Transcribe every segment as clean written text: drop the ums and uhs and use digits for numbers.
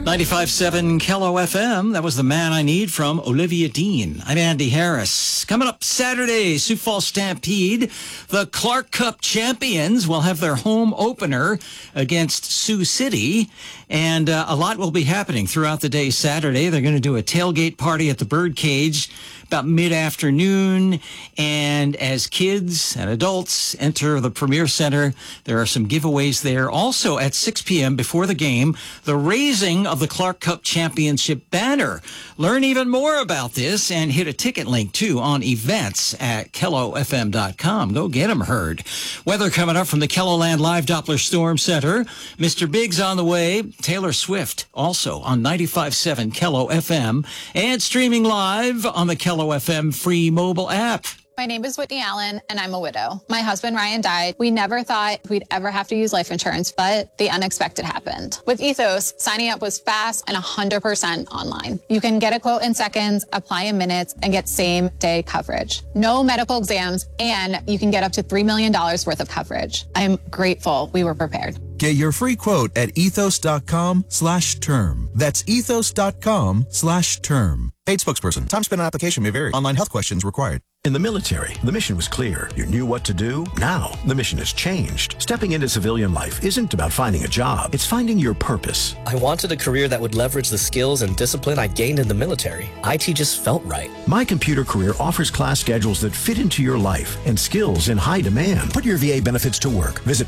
95.7 Kello FM. That was The Man I Need from Olivia Dean. I'm Andy Harris. Coming up Saturday, Sioux Falls Stampede. The Clark Cup champions will have their home opener against Sioux City. And a lot will be happening throughout the day Saturday. They're going to do a tailgate party at the Birdcage about mid-afternoon. And as kids and adults enter the Premier Center, there are some giveaways there. Also at 6 p.m. before the game, the raising of the Clark Cup Championship banner. Learn even more about this and hit a ticket link, too, on events at KelloFM.com. Go get them heard. Weather coming up from the KELOLAND Live Doppler Storm Center. Mr. Big's on the way. Taylor Swift also on 95.7 Kello FM and streaming live on the Kello FM free mobile app. My name is Whitney Allen, and I'm a widow. My husband, Ryan, died. We never thought we'd ever have to use life insurance, but the unexpected happened. With Ethos, signing up was fast and 100% online. You can get a quote in seconds, apply in minutes, and get same-day coverage. No medical exams, and you can get up to $3 million worth of coverage. I'm grateful we were prepared. Get your free quote at ethos.com/term. That's ethos.com/term. Paid spokesperson. Time spent on application may vary. Online health questions required. In the military, the mission was clear. You knew what to do. Now, the mission has changed. Stepping into civilian life isn't about finding a job. It's finding your purpose. I wanted a career that would leverage the skills and discipline I gained in the military. IT just felt right. My Computer Career offers class schedules that fit into your life and skills in high demand. Put your VA benefits to work. Visit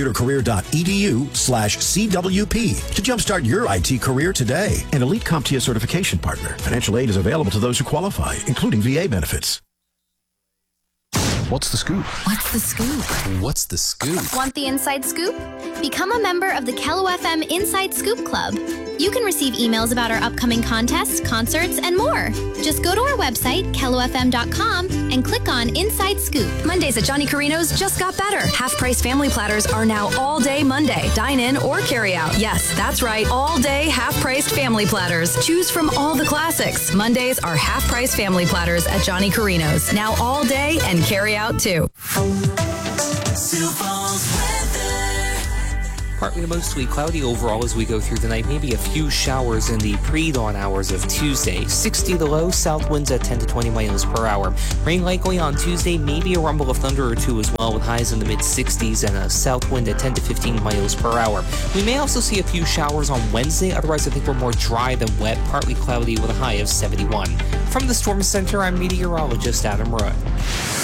mycomputercareer.edu/CWP to jumpstart your IT career today. An elite CompTIA certification partner. Financial aid is available to those who qualify, including VA benefits. What's the scoop? What's the scoop? What's the scoop? Want the inside scoop? Become a member of the Kello FM Inside Scoop Club. You can receive emails about our upcoming contests, concerts, and more. Just go to our website, KelloFM.com, and click on Inside Scoop. Mondays at Johnny Carino's just got better. Half-price family platters are now all day Monday. Dine in or carry out. Yes, that's right. All day half-priced family platters. Choose from all the classics. Mondays are half-price family platters at Johnny Carino's. Now all day and carry out too. Partly to mostly cloudy overall as we go through the night. Maybe a few showers in the pre-dawn hours of Tuesday. 60 the low, south winds at 10 to 20 miles per hour. Rain likely on Tuesday, maybe a rumble of thunder or two as well, with highs in the mid-60s and a south wind at 10 to 15 miles per hour. We may also see a few showers on Wednesday. Otherwise, I think we're more dry than wet, partly cloudy with a high of 71. From the Storm Center, I'm meteorologist Adam Roy.